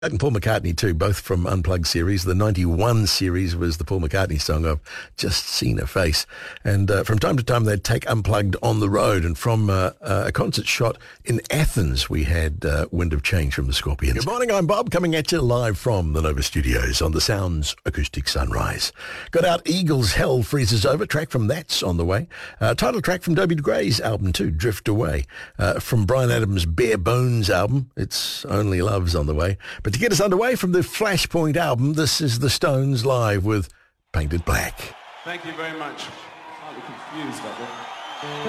And Paul McCartney too, both from Unplugged series. The 91 series was the Paul McCartney song, I've Just Seen Her Face. And from time to time they'd take Unplugged on the road. And from a concert shot in Athens, we had Wind of Change from the Scorpions. Good morning, I'm Bob, coming at you live from the Nova Studios on the Sounds Acoustic Sunrise. Got out Eagles' Hell Freezes Over, track from That's on the way. Title track from Dobie Gray's album too, Drift Away. From Bryan Adams' Bare Bones album, It's Only Love's on the way. But to get us underway from the Flashpoint album, this is the Stones live with Painted Black. Thank you very much. Slightly confused, I think.